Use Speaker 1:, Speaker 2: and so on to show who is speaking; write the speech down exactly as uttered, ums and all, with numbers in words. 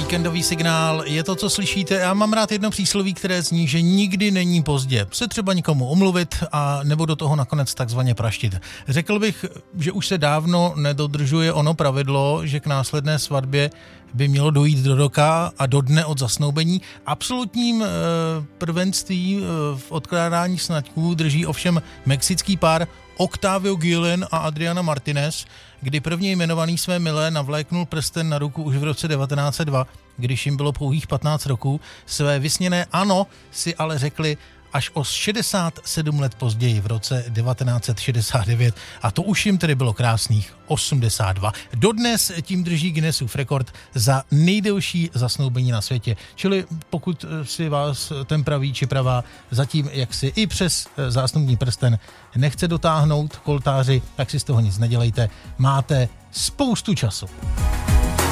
Speaker 1: Víkendový signál je to, co slyšíte. Já mám rád jedno přísloví, které zní, že nikdy není pozdě se třeba nikomu omluvit a nebo do toho nakonec takzvaně praštit. Řekl bych, že už se dávno nedodržuje ono pravidlo, že k následné svatbě by mělo dojít do roka a do dne od zasnoubení. Absolutním e, prvenství e, v odkládání sňatků drží ovšem mexický pár Octavio Gillen a Adriana Martinez, kdy první jmenovaný své milé navléknul prsten na ruku už v roce devatenáct set dva, když jim bylo pouhých patnáct roků. Své vysněné ano si ale řekli až o šedesát sedm let později, v roce devatenáct set šedesát devět, a to už jim tedy bylo krásných osmdesát dva. Dodnes tím drží Guinnessův rekord za nejdelší zasnoubení na světě. Čili pokud si vás ten pravý či pravá zatím jaksi i přes zásnubní prsten nechce dotáhnout k oltáři, tak si z toho nic nedělejte. Máte spoustu času.